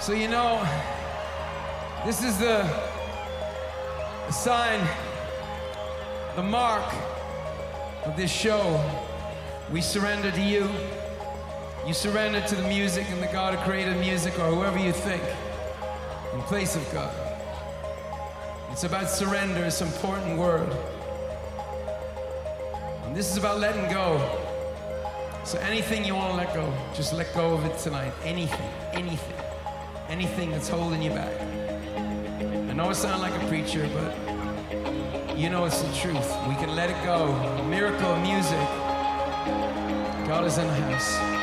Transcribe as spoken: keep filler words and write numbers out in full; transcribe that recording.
So you know, this is the, the sign, the mark of this show. We surrender to you. You surrender to the music and the God who created music, or whoever you think, in place of God. It's about surrender. It's an important word. And this is about letting go. So anything you want to let go, just let go of it tonight. Anything, anything, anything that's holding you back. I know I sound like a preacher, but you know it's the truth. We can let it go. A miracle of music. God is in the house.